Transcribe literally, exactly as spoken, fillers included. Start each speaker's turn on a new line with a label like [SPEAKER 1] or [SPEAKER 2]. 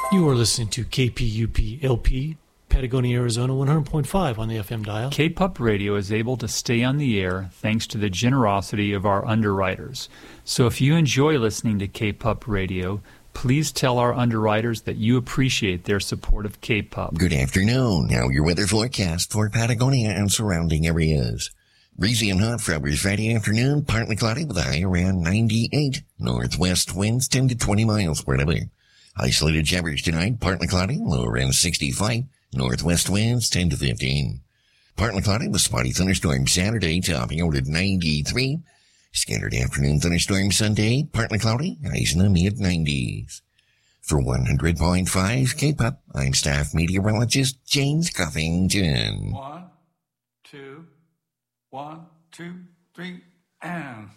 [SPEAKER 1] You are listening to K P U P L P, Patagonia, Arizona, one hundred point five on the F M dial.
[SPEAKER 2] K-Pup Radio is able to stay on the air thanks to the generosity of our underwriters. So if you enjoy listening to K-Pup Radio, please tell our underwriters that you appreciate their support of K-Pup.
[SPEAKER 3] Good afternoon. Now your weather forecast for Patagonia and surrounding areas. Breezy and hot for hours Friday afternoon, partly cloudy with a high around ninety-eight. Northwest winds ten to twenty miles per hour. Isolated showers tonight, partly cloudy, low around sixty-five. Northwest winds ten to fifteen. Partly cloudy with spotty thunderstorms Saturday, topping out at ninety-three. Scattered afternoon thunderstorms Sunday, partly cloudy, highs in the mid nineties. For one hundred point five K-Pup, I'm staff meteorologist James Cuffington.
[SPEAKER 4] One, two, one, two, three, and...